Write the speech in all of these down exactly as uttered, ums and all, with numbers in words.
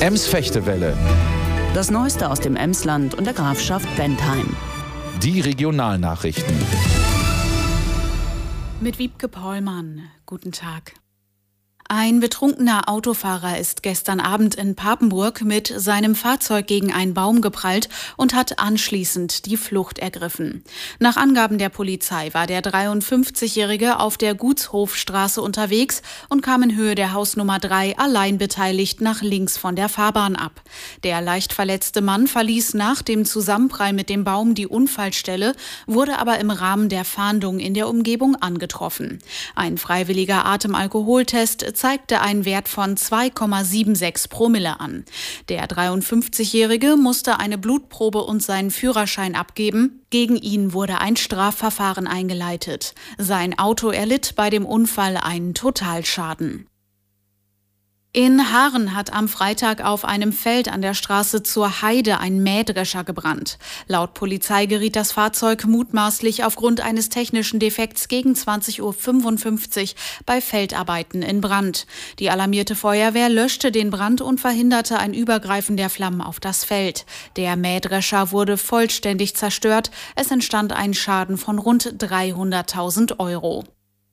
Ems-Fechtewelle. Das Neueste aus dem Emsland und der Grafschaft Bentheim. Die Regionalnachrichten. Mit Wiebke Pollmann. Guten Tag. Ein betrunkener Autofahrer ist gestern Abend in Papenburg mit seinem Fahrzeug gegen einen Baum geprallt und hat anschließend die Flucht ergriffen. Nach Angaben der Polizei war der dreiundfünfzigjährige auf der Gutshofstraße unterwegs und kam in Höhe der Hausnummer drei allein beteiligt nach links von der Fahrbahn ab. Der leicht verletzte Mann verließ nach dem Zusammenprall mit dem Baum die Unfallstelle, wurde aber im Rahmen der Fahndung in der Umgebung angetroffen. Ein freiwilliger Atemalkoholtest zeigte einen Wert von zwei Komma sechsundsiebzig Promille an. Der dreiundfünfzigjährige musste eine Blutprobe und seinen Führerschein abgeben. Gegen ihn wurde ein Strafverfahren eingeleitet. Sein Auto erlitt bei dem Unfall einen Totalschaden. In Haaren hat am Freitag auf einem Feld an der Straße zur Heide ein Mähdrescher gebrannt. Laut Polizei geriet das Fahrzeug mutmaßlich aufgrund eines technischen Defekts gegen zwanzig Uhr fünfundfünfzig bei Feldarbeiten in Brand. Die alarmierte Feuerwehr löschte den Brand und verhinderte ein Übergreifen der Flammen auf das Feld. Der Mähdrescher wurde vollständig zerstört. Es entstand ein Schaden von rund dreihunderttausend Euro.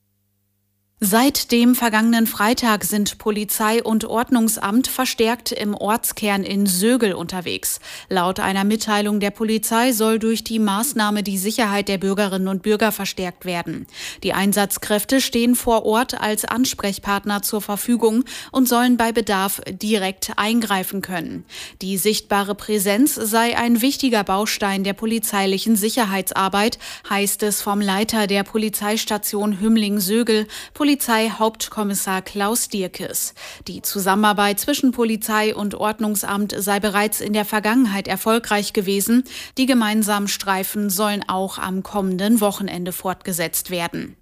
Seit dem vergangenen Freitag sind Polizei und Ordnungsamt verstärkt im Ortskern in Sögel unterwegs. Laut einer Mitteilung der Polizei soll durch die Maßnahme die Sicherheit der Bürgerinnen und Bürger verstärkt werden. Die Einsatzkräfte stehen vor Ort als Ansprechpartner zur Verfügung und sollen bei Bedarf direkt eingreifen können. Die sichtbare Präsenz sei ein wichtiger Baustein der polizeilichen Sicherheitsarbeit, heißt es vom Leiter der Polizeistation Hümmling-Sögel, Polizeihauptkommissar Klaus Dierkes. Die Zusammenarbeit zwischen Polizei und Ordnungsamt sei bereits in der Vergangenheit erfolgreich gewesen. Die gemeinsamen Streifen sollen auch am kommenden Wochenende fortgesetzt werden.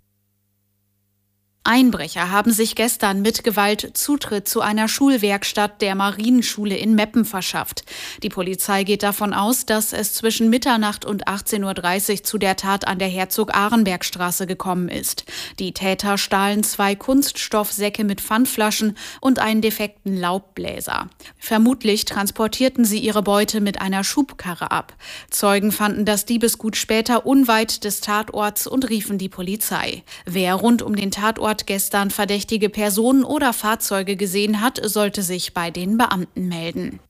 Einbrecher haben sich gestern mit Gewalt Zutritt zu einer Schulwerkstatt der Marienschule in Meppen verschafft. Die Polizei geht davon aus, dass es zwischen Mitternacht und achtzehn Uhr dreißig zu der Tat an der Herzog-Arenberg-Straße gekommen ist. Die Täter stahlen zwei Kunststoffsäcke mit Pfandflaschen und einen defekten Laubbläser. Vermutlich transportierten sie ihre Beute mit einer Schubkarre ab. Zeugen fanden das Diebesgut später unweit des Tatorts und riefen die Polizei. Wer rund um den Tatort gestern verdächtige Personen oder Fahrzeuge gesehen hat, sollte sich bei den Beamten melden.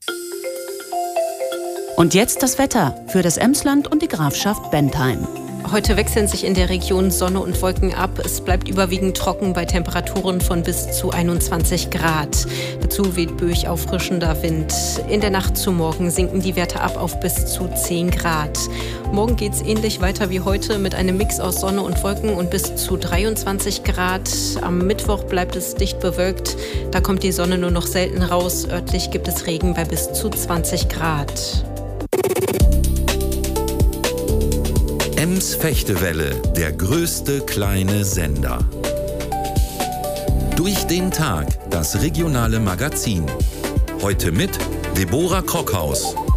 Und jetzt das Wetter für das Emsland und die Grafschaft Bentheim. Heute wechseln sich in der Region Sonne und Wolken ab. Es bleibt überwiegend trocken bei Temperaturen von bis zu einundzwanzig Grad. Dazu weht böig auffrischender Wind. In der Nacht zu morgen sinken die Werte ab auf bis zu zehn Grad. Morgen geht es ähnlich weiter wie heute mit einem Mix aus Sonne und Wolken und bis zu dreiundzwanzig Grad. Am Mittwoch bleibt es dicht bewölkt. Da kommt die Sonne nur noch selten raus. Örtlich gibt es Regen bei bis zu zwanzig Grad. Ems-Fechtewelle, der größte kleine Sender. Durch den Tag, das regionale Magazin. Heute mit Deborah Krockhaus.